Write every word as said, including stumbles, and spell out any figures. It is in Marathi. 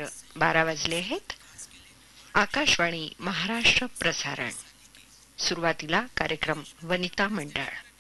केंद्र. बारा वाजले आहेत. आकाशवाणी महाराष्ट्र प्रसारण. सुरुवातीला कार्यक्रम वनिता मंडळ.